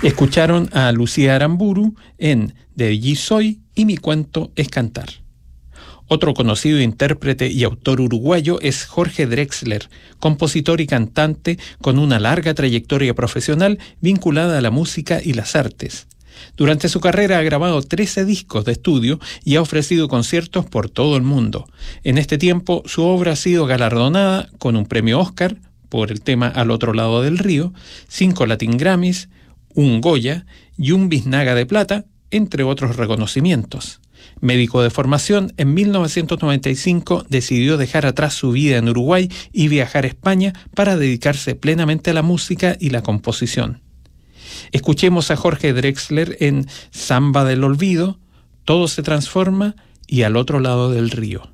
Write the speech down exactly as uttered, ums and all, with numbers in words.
Escucharon a Lucía Aramburu en De allí soy y mi cuento es cantar. Otro conocido intérprete y autor uruguayo es Jorge Drexler, compositor y cantante con una larga trayectoria profesional vinculada a la música y las artes. Durante su carrera ha grabado trece discos de estudio y ha ofrecido conciertos por todo el mundo. En este tiempo, su obra ha sido galardonada con un premio Oscar por el tema Al otro lado del río, cinco Latin Grammys, un Goya y un Biznaga de Plata, entre otros reconocimientos. Médico de formación, en mil novecientos noventa y cinco decidió dejar atrás su vida en Uruguay y viajar a España para dedicarse plenamente a la música y la composición. Escuchemos a Jorge Drexler en Samba del Olvido, Todo se transforma y Al otro lado del río.